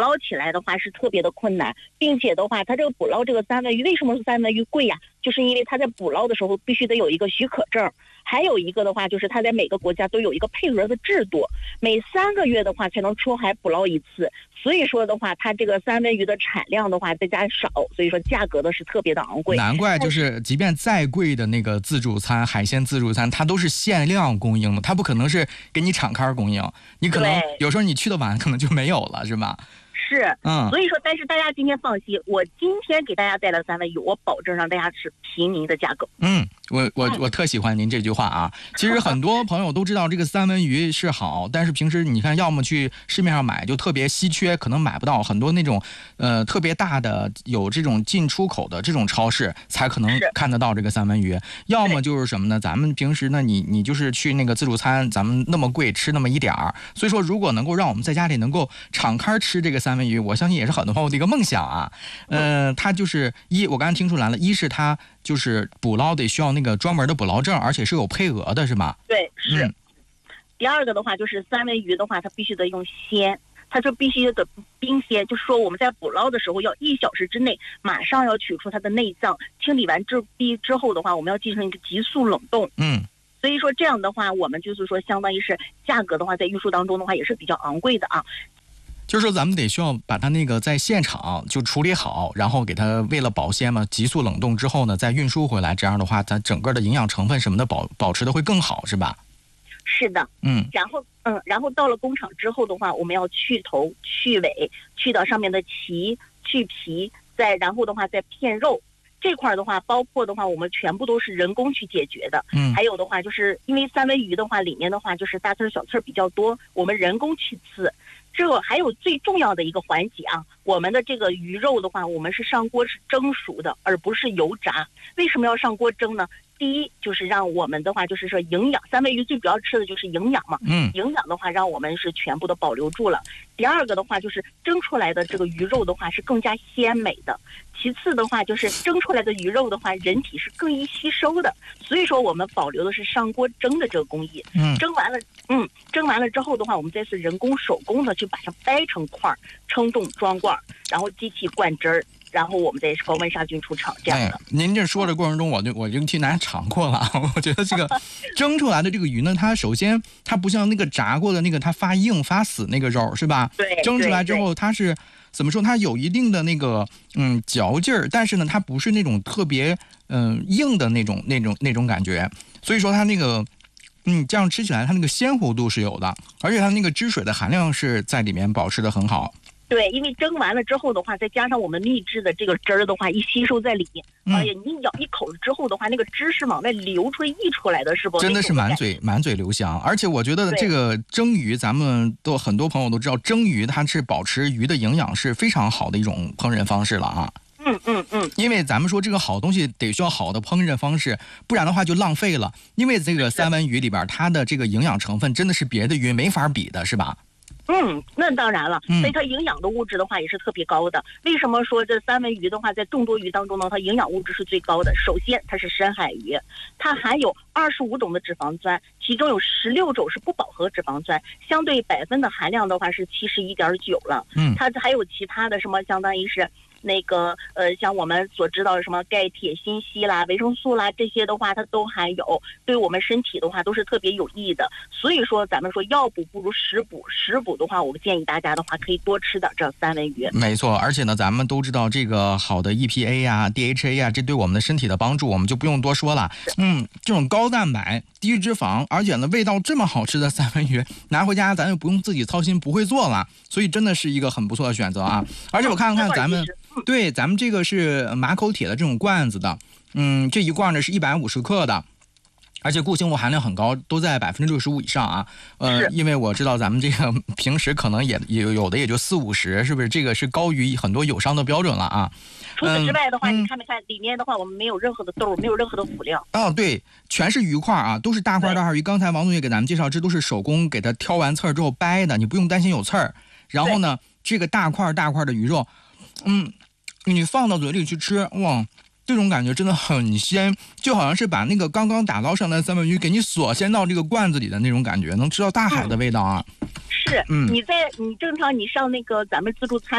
捞起来的话是特别的困难，并且的话，它这个捕捞这个三文鱼，为什么三文鱼贵呀？就是因为它在捕捞的时候必须得有一个许可证，还有一个的话就是它在每个国家都有一个配额的制度，每3个月的话才能出海捕捞一次。所以说的话，它这个三文鱼的产量的话再加少，所以说价格的是特别的昂贵。 难怪就是即便再贵的那个自助餐、海鲜自助餐，它都是限量供应的，它不可能是给你敞开供应，你可能有时候你去的晚，可能就没有了，是吧？ 是，所以说，但是大家今天放心，我今天给大家带来三文鱼，我保证让大家吃平民的价格。 我特喜欢您这句话啊。其实很多朋友都知道这个三文鱼是好，但是平时你看，要么去市面上买就特别稀缺，可能买不到很多那种特别大的有这种进出口的这种超市才可能看得到这个三文鱼，要么就是什么呢？咱们平时呢，你就是去那个自助餐，咱们那么贵吃那么一点儿，所以说如果能够让我们在家里能够敞开吃这个三文鱼，我相信也是很多朋友的一个梦想啊。它就是我刚才听出来了，一是它就是捕捞得需要那个专门的捕捞证，而且是有配额的，是吧？ 对，是。第二个的话就是三文鱼的话，它必须得用鲜，它就必须得冰鲜，就是说我们在捕捞的时候要1小时之内马上要取出它的内脏，清理完之后的话，我们要进行一个急速冷冻。所以说这样的话，我们就是说相当于是价格的话，在运输当中的话也是比较昂贵的啊。 就是说咱们得需要把它那个在现场就处理好，然后给它为了保鲜嘛，急速冷冻之后呢，再运输回来，这样的话，它整个的营养成分什么的保持的会更好，是吧？ 是的，然后到了工厂之后的话，我们要去头、去尾，去到上面的鳍、去皮，然后的话再片肉。这块的话，包括的话，我们全部都是人工去解决的。还有的话，就是因为三文鱼的话，里面的话就是大刺小刺比较多，我们人工去刺。这个还有最重要的一个环节啊，我们的这个鱼肉的话，我们是上锅是蒸熟的，而不是油炸。为什么要上锅蒸呢？第一就是让我们的话就是说营养，三文鱼最主要吃的就是营养嘛，营养的话让我们是全部都保留住了。第二个的话就是蒸出来的这个鱼肉的话是更加鲜美的。其次的话就是蒸出来的鱼肉的话，人体是更易吸收的，所以说我们保留的是上锅蒸的这个工艺。蒸完了之后的话，我们再是人工手工的去把它掰成块，称重装罐，然后机器灌汁儿。然后我们再高温杀菌出厂，这样的。 您这说的过程中，我就去拿尝过了。我觉得这个蒸出来的这个鱼呢，它首先它不像那个炸过的那个它发硬发死那个肉，是吧？ 对。 蒸出来之后，它是怎么说？它有一定的那个嚼劲儿，但是呢，它不是那种特别硬的那种感觉。所以说它那个这样吃起来它那个鲜活度是有的，而且它那个汁水的含量是在里面保持的很好。 对，因为蒸完了之后的话，再加上我们秘制的这个汁儿的话，一吸收在里面，你咬一口之后的话，那个汁是往外流出、溢出来的，是不？ 真的是满嘴留香。而且我觉得这个蒸鱼，咱们都很多朋友都知道，蒸鱼它是保持鱼的营养是非常好的一种烹饪方式了啊。因为咱们说这个好东西得需要好的烹饪方式，不然的话就浪费了。因为这个三文鱼里边它的这个营养成分真的是别的鱼没法比的，是吧？ 那当然了，所以它营养的物质的话也是特别高的。为什么说这三文鱼的话，在众多鱼当中呢，它营养物质是最高的？首先，它是深海鱼，它含有25种的脂肪酸，其中有16种是不饱和脂肪酸，相对百分的含量的话是71.9了。它还有其他的什么，相当于是那个像我们所知道的什么钙、铁、锌、硒啦、维生素啦，这些的话它都含有，对我们身体的话都是特别有益的。所以说咱们说药补不如食补，食补的话我建议大家的话可以多吃点这三文鱼。 没错，而且呢咱们都知道这个好的 EPA 呀、DHA 呀，这对我们的身体的帮助我们就不用多说了。这种高蛋白低脂肪，而且呢味道这么好吃的三文鱼，拿回家咱就不用自己操心不会做了，所以真的是一个很不错的选择啊。而且我看咱们咱们这个是马口铁的这种罐子的，这一罐呢是150克的，而且固形物含量很高，都在65%以上啊。因为我知道咱们这个平时可能也有的也就40-50，是不是？这个是高于很多友商的标准了啊。 除此之外的话，你看没看里面的话，我们没有任何的豆，没有任何的辅料。 对，全是鱼块啊，都是大块鱼。刚才王总也给咱们介绍，这都是手工给它挑完刺儿之后掰的，你不用担心有刺儿。然后呢，这个大块的鱼肉，你放到嘴里去吃，哇，这种感觉真的很鲜，就好像是把那个刚刚打捞上来的三文鱼给你锁鲜到这个罐子里的那种感觉，能吃到大海的味道啊。 是，你正常你上那个咱们自助餐